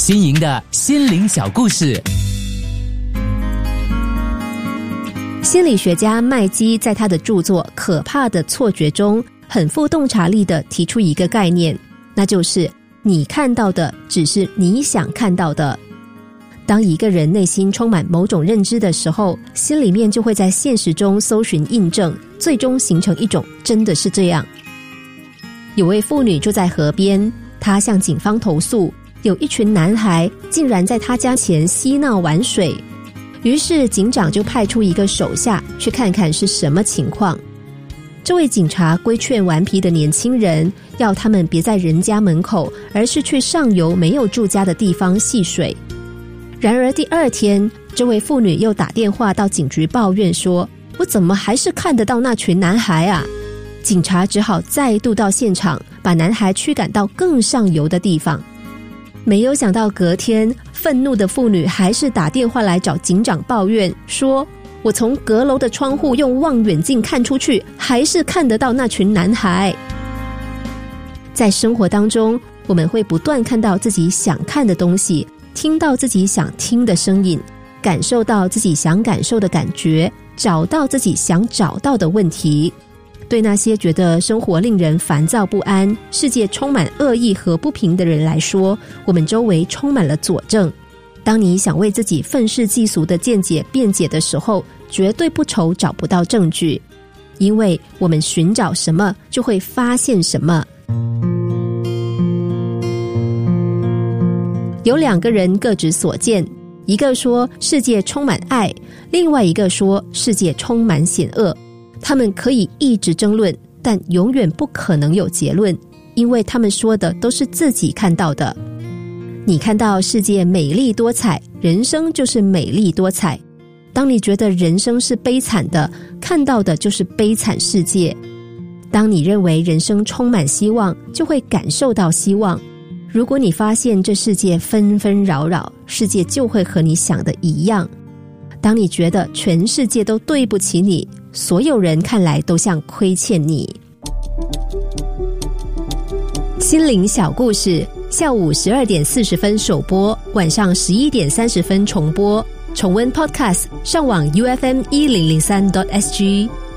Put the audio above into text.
新颖的心灵小故事。 心理学家麦基在他的著作《可怕的错觉》中很富洞察力地提出一个概念，那就是你看到的只是你想看到的。当一个人内心充满某种认知的时候，心里面就会在现实中搜寻印证，最终形成一种真的是这样。有位妇女住在河边，她向警方投诉，有一群男孩竟然在她家前嬉闹玩水。于是警长就派出一个手下去看看是什么情况。这位警察规劝顽皮的年轻人，要他们别在人家门口，而是去上游没有住家的地方戏水。然而第二天，这位妇女又打电话到警局抱怨说，我怎么还是看得到那群男孩啊？警察只好再度到现场，把男孩驱赶到更上游的地方。没有想到隔天，愤怒的妇女还是打电话来找警长抱怨说，我从阁楼的窗户用望远镜看出去，还是看得到那群男孩。在生活当中，我们会不断看到自己想看的东西，听到自己想听的声音，感受到自己想感受的感觉，找到自己想找到的问题。对那些觉得生活令人烦躁不安，世界充满恶意和不平的人来说，我们周围充满了佐证。当你想为自己愤世嫉俗的见解辩解的时候，绝对不愁找不到证据，因为我们寻找什么就会发现什么。有两个人各执所见，一个说世界充满爱，另外一个说世界充满险恶。他们可以一直争论，但永远不可能有结论，因为他们说的都是自己看到的。你看到世界美丽多彩，人生就是美丽多彩。当你觉得人生是悲惨的，看到的就是悲惨世界。当你认为人生充满希望，就会感受到希望。如果你发现这世界纷纷扰扰，世界就会和你想的一样。当你觉得全世界都对不起你，所有人看来都像亏欠你。心灵小故事，下午12点40分首播，晚上11点30分重播。重温 Podcast， 上网 UFM1003.SG。